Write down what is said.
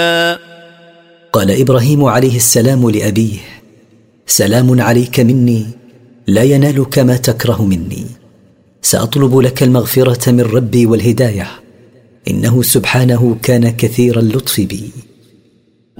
قال إبراهيم عليه السلام لأبيه: سلام عليك مني، لا ينالك ما تكره مني، سأطلب لك المغفرة من ربي والهداية، إنه سبحانه كان كثير اللطف بي.